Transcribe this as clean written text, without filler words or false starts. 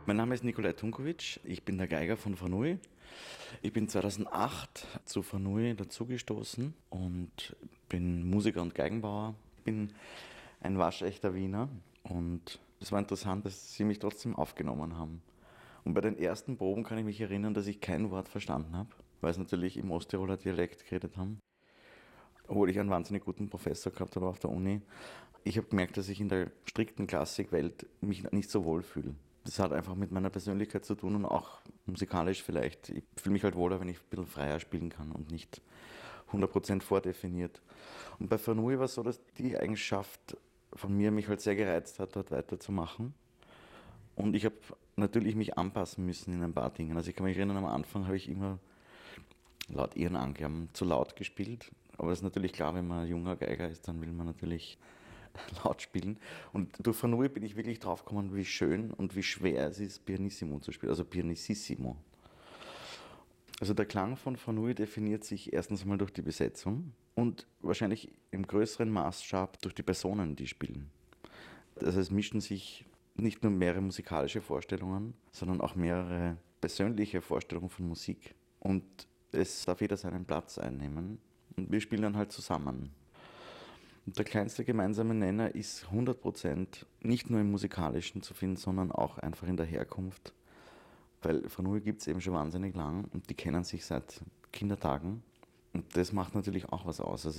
Mein Name ist Nikolai Tunkovic, ich bin der Geiger von Vanui. Ich bin 2008 zu Vanui dazugestoßen und bin Musiker und Geigenbauer. Ich bin ein waschechter Wiener und es war interessant, dass sie mich trotzdem aufgenommen haben. Und bei den ersten Proben kann ich mich erinnern, dass ich kein Wort verstanden habe, weil sie natürlich im Osttiroler Dialekt geredet haben. Obwohl ich einen wahnsinnig guten Professor gehabt habe auf der Uni. Ich habe gemerkt, dass ich in der strikten Klassikwelt mich nicht so wohl fühle. Das hat einfach mit meiner Persönlichkeit zu tun und auch musikalisch vielleicht. Ich fühle mich halt wohler, wenn ich ein bisschen freier spielen kann und nicht 100% vordefiniert. Und bei Vanui war es so, dass die Eigenschaft von mir mich halt sehr gereizt hat, dort weiterzumachen. Und ich habe natürlich mich anpassen müssen in ein paar Dingen. Also ich kann mich erinnern, am Anfang habe ich immer laut ihren Angaben zu laut gespielt. Aber das ist natürlich klar, wenn man ein junger Geiger ist, dann will man natürlich laut spielen. Und durch Vanui bin ich wirklich drauf gekommen, wie schön und wie schwer es ist, Pianissimo zu spielen, also Pianississimo. Also der Klang von Vanui definiert sich erstens mal durch die Besetzung und wahrscheinlich im größeren Maßstab durch die Personen, die spielen. Also es mischen sich nicht nur mehrere musikalische Vorstellungen, sondern auch mehrere persönliche Vorstellungen von Musik. Und es darf jeder seinen Platz einnehmen und wir spielen dann halt zusammen. Und der kleinste gemeinsame Nenner ist 100% nicht nur im Musikalischen zu finden, sondern auch einfach in der Herkunft. Weil Vanui gibt es eben schon wahnsinnig lang und die kennen sich seit Kindertagen. Und das macht natürlich auch was aus. Also